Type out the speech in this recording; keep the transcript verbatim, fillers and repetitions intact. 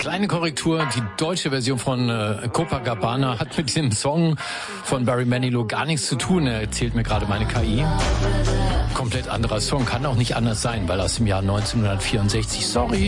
Kleine Korrektur, die deutsche Version von äh, Copacabana hat mit dem Song von Barry Manilow gar nichts zu tun, erzählt mir gerade meine K I. Komplett anderer Song, kann auch nicht anders sein, weil aus dem Jahr neunzehnhundertvierundsechzig, sorry.